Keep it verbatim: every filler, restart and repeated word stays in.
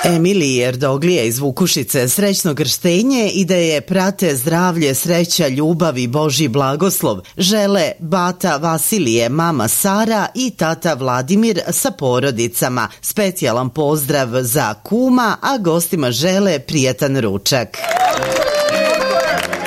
Emiliji Erdoglija iz Vukušice srećno krštenje i da je prate zdravlje, sreća, ljubav i Božji blagoslov žele bata Vasilije, mama Sara i tata Vladimir sa porodicama. Specijalan pozdrav za kuma, a gostima žele prijatan ručak.